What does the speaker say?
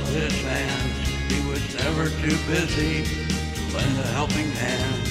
of his hands. He was never too busy to lend a helping hand.